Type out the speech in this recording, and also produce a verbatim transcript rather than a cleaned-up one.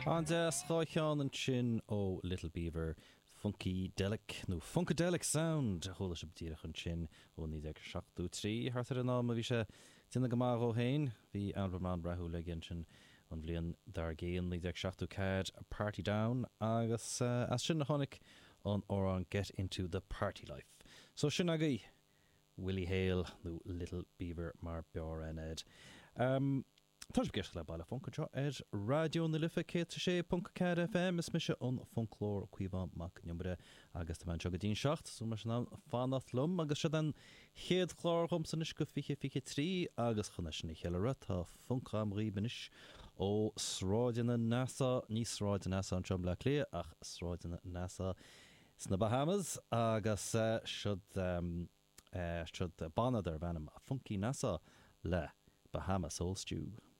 An de schaichan an sin ó Little Beaver Funkadelic nó Funkadelic Sound hóla se btíach an sin ó ní ag seachtú trí hartar an ná a bhí se tinna go mar ó hain hí anbrán brethú le gin sin an bblion dar géan ní ag seachtú cad a Party Down agus uh, as sin na tháinig an órán Get Into the Party Life. So sin agaí Willie Hale nó Little Beaver mar bear an ed. Um, Tá sé gceist le bailile funkadeo ar radio na lifa cé sé punca cad F M is mise an funklór cuiomh mac numbre agus tá man go dín seacht sú mar sin fannacht lum agus se den chéad chlár chum san is go fiche fiche trí agus chuna sin chéile tá funca am ribenis ó sráidena NASA ní sráidena NASA an trom le lé ach sráidena NASA sna Bahamas agus uh, siod um, uh, siod banadar bhenim a funky NASA le Bahamas Soul Stew.